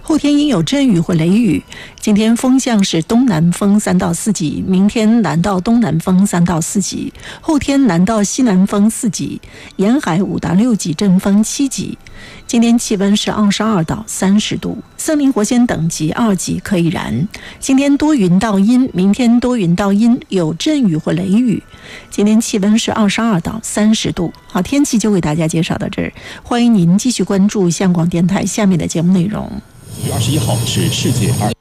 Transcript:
后天阴有阵雨或雷雨。今天风向是东南风3到4级，明天南到东南风3到4级，后天南到西南风4级，沿海5到6级，阵风7级。今天气温是22到30度，森林活鲜等级2级，可以燃。今天多云到阴，明天多云到阴，有阵雨或雷雨。今天气温是22到30度。好，天气就为大家介绍到这儿，欢迎您继续关注香港电台下面的节目内容。 5月21号是世界2